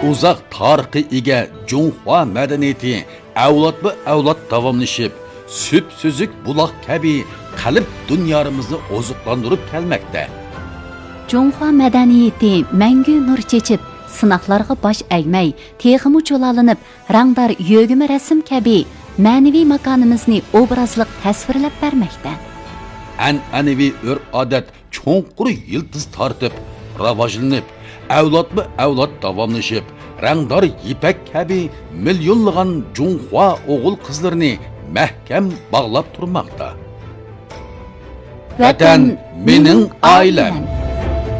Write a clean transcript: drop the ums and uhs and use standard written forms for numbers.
Uzaq tarixi ega Junhua madaniyati avlod davomlashib, süp-süzük buloq kabi qalb dunyomizni oziqlantirib kelmoqda. Junhua madaniyati mangu nur chechib, sinoqlarga bosh egmay, texmi cho'lalinib, rangdor yo'g'imi rasm kabi ma'naviy makonimizni obrazliq tasvirlab bermoqda. An'anaviy urf-odat cho'nqur yildiz tortib, rivojlanib, avlod davomlashib, rangdor ipak kabi millionlagan Junhua o'g'il qizlarini mahkam bog'lab turmoqda. Vatan mening oilam.